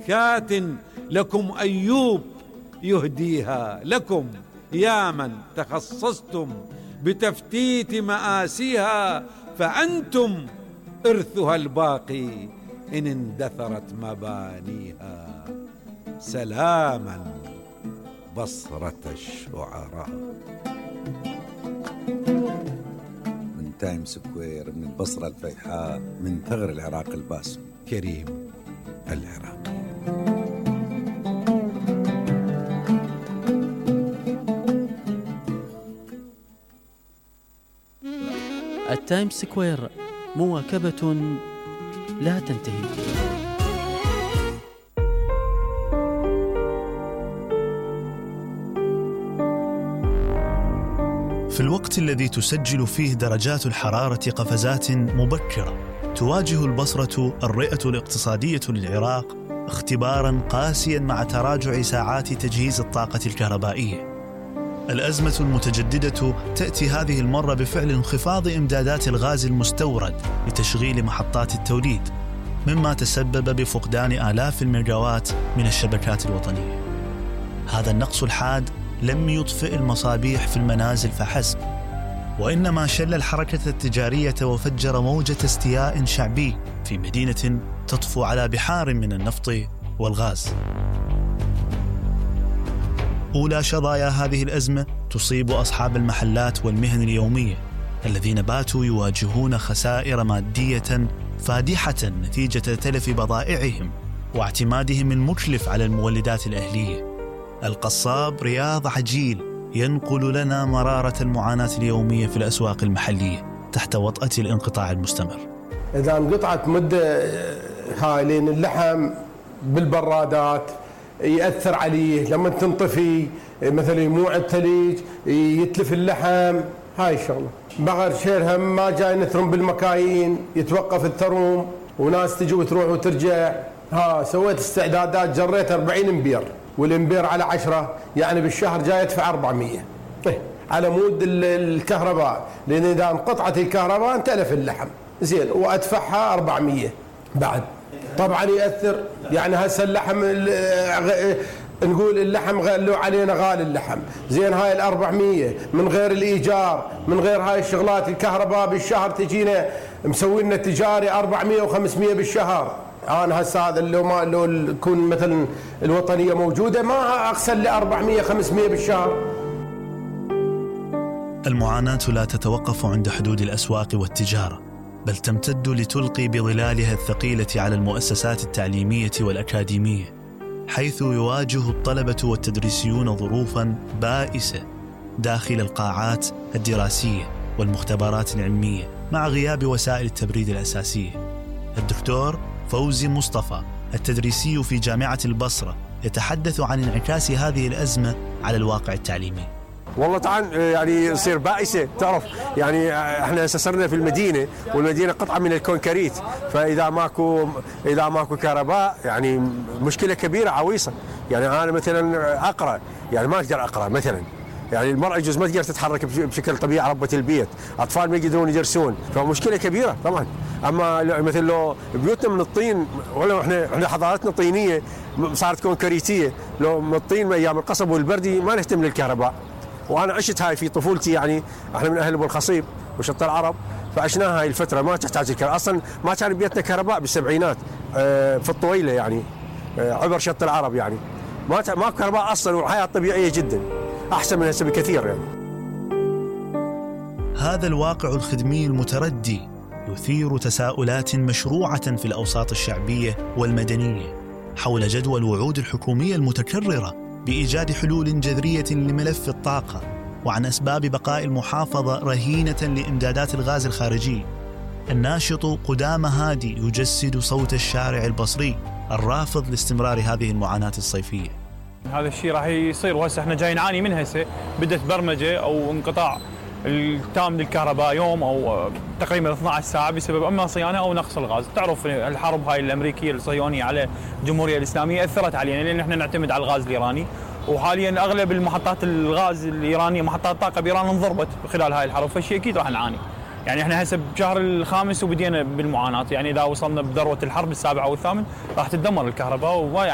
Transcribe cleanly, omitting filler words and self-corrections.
كات لكم أيوب يهديها، لكم يا من تخصصتم بتفتيت مآسيها، فأنتم إرثها الباقي إن اندثرت مبانيها. سلاما بصرة الشعراء. من تايم سكوير، من البصرة الفيحاء، من ثغر العراق الباسم، كريم العراقي. التايم سكوير، مواكبة لا تنتهي. في الوقت الذي تسجل فيه درجات الحرارة قفزات مبكرة، تواجه البصرة الرئة الاقتصادية للعراق اختباراً قاسياً مع تراجع ساعات تجهيز الطاقة الكهربائية. الأزمة المتجددة تأتي هذه المرة بفعل انخفاض إمدادات الغاز المستورد لتشغيل محطات التوليد، مما تسبب بفقدان آلاف الميجاوات من الشبكات الوطنية. هذا النقص الحاد لم يطفئ المصابيح في المنازل فحسب، وإنما شل الحركة التجارية وفجر موجة استياء شعبي في مدينة تطفو على بحار من النفط والغاز. أولى شظايا هذه الأزمة تصيب أصحاب المحلات والمهن اليومية، الذين باتوا يواجهون خسائر مادية فادحة نتيجة تلف بضائعهم واعتمادهم المكلف على المولدات الأهلية. القصاب رياض عجيل ينقل لنا مرارة المعاناة اليومية في الأسواق المحلية تحت وطأة الانقطاع المستمر. إذا انقطعت مدة هاي لين اللحم بالبرادات يأثر عليه، لما تنطفي مثلا يموع الثليج يتلف اللحم، هاي الشغلة. بغر شيرها ما جاي نثرم بالمكاين، يتوقف الثروم وناس تجي وتروح وترجع. سويت استعدادات، جريت 40 امبير، والامبير على 10 يعني بالشهر جاي يدفع 400 على مود الكهرباء، لأن إذا انقطعت الكهرباء انتلف اللحم زين، وأدفعها 400 بعد. طبعا يأثر، يعني هسه اللحم نقول اللحم لو علينا غالي اللحم زين، هاي 400 من غير الإيجار، من غير هاي الشغلات، الكهرباء بالشهر تجينا مسوي لنا تجاري 400 و500 بالشهر. أنا هسه هذا لو تكون مثلا الوطنية موجودة ما أغسل لي 400 500 بالشهر. المعاناة لا تتوقف عند حدود الأسواق والتجارة، بل تمتد لتلقي بظلالها الثقيلة على المؤسسات التعليمية والأكاديمية، حيث يواجه الطلبة والتدريسيون ظروفاً بائسة داخل القاعات الدراسية والمختبرات العلمية مع غياب وسائل التبريد الأساسية. الدكتور فوزي مصطفى التدريسي في جامعة البصرة يتحدث عن انعكاس هذه الأزمة على الواقع التعليمي. والله طبعا يعني يصير بائسة، تعرف يعني احنا صرنا في المدينة، والمدينة قطعة من الكونكريت، فإذا ماكو كهرباء يعني مشكلة كبيرة عويصة. يعني أنا مثلا أقرأ، يعني ما أقدر أقرأ مثلا، يعني المرأة يجوز ما تقدر تتحرك بشكل طبيعي، ربة البيت، أطفال ما يقدرون يدرسون، فمشكلة كبيرة طبعا. أما مثل لو بيوتنا من الطين، ولو احنا حضارتنا طينية صارت كونكريتية، لو من الطين أيام القصب والبردي ما نهتم للكهرباء. وأنا عشت هاي في طفولتي، يعني احنا من أهل أبو الخصيب وشط العرب، فعشناها هاي الفترة ما تحتاج الكهرباء. أصلا ما كان بيتنا كهرباء بالسبعينات في الطويلة، يعني عبر شط العرب، يعني ما كهرباء أصلا، والحياة طبيعية جدا أحسن من هسه بكثير. يعني هذا الواقع الخدمي المتردي يثير تساؤلات مشروعة في الأوساط الشعبية والمدنية حول جدوى الوعود الحكومية المتكررة بإيجاد حلول جذرية لملف الطاقة، وعن أسباب بقاء المحافظة رهينة لإمدادات الغاز الخارجي. الناشط قدامى هادي يجسد صوت الشارع البصري الرافض لاستمرار هذه المعاناة الصيفية. هذا الشيء راح يصير، وهسه احنا جاي نعاني منه. هسه بدت برمجه او انقطاع التام للكهرباء يوم او تقريبا 12 ساعه بسبب اما صيانه او نقص الغاز. تعرف الحرب هاي الامريكيه الصهيونيه على الجمهوريه الاسلاميه اثرت علينا، لان احنا نعتمد على الغاز الايراني، وحاليا اغلب المحطات الغاز الايرانيه محطات الطاقه بايران انضربت خلال هاي الحرب، فالشيء اكيد راح نعاني. يعني احنا هسه بشهر الخامس وبدينا بالمعاناه، يعني اذا وصلنا بذروه الحرب السابع او الثامن راح تتدمر الكهرباء،